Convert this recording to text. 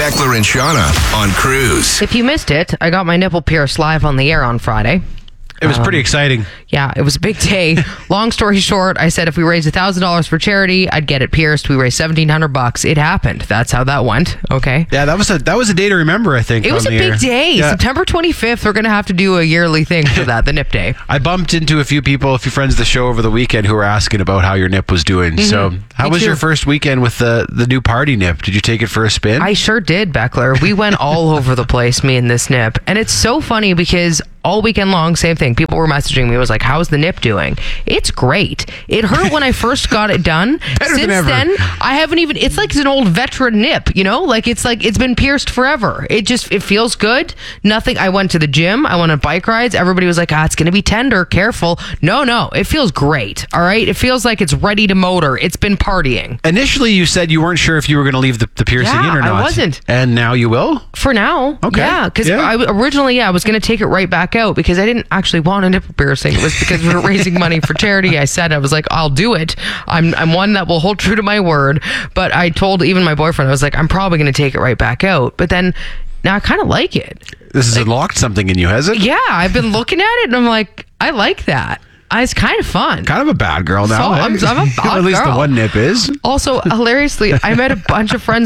Beckler and Shauna on Cruise. If you missed it, I got my nipple pierced live on the air on Friday. It was pretty exciting. Yeah, it was a big day. Long story short, I said if we raised $1,000 for charity, I'd get it pierced. We raised $1,700. It happened. That's how that went. Okay. Yeah, that was a day to remember, I think. It was a big day. Yeah. September 25th, we're going to have to do a yearly thing for that, the Nip Day. I bumped into a few friends of the show over the weekend who were asking about how your nip was doing. So how was your first weekend with the new party nip? Did you take it for a spin? I sure did, Beckler. We went all over the place, me and this nip. And it's so funny because all weekend long, same thing. People were messaging me. It was like, how's the nip doing? It's great. It hurt when I first got it done. Since then, I haven't even, it's like an old veteran nip, you know? Like it's been pierced forever. It feels good. Nothing. I went to the gym. I went on bike rides. Everybody was like, it's going to be tender. Careful. No. It feels great. All right. It feels like it's ready to motor. It's been partying. Initially, you said you weren't sure if you were going to leave the piercing in or not. I wasn't. And now you will? For now. Okay. Yeah. Because originally, I was going to take it right back out because I didn't actually want a nipple piercing. It was because we were raising money for charity. I was like, I'll do it. I'm one that will hold true to my word. But I told even my boyfriend, I was like, I'm probably going to take it right back out. But then now I kind of like it. This has unlocked something in you, has it? Yeah, I've been looking at it and I'm like, I like that. It's kind of fun. Kind of a bad girl now. So, I'm a bad At least girl. the one nip is. Also, hilariously, I met a bunch of friends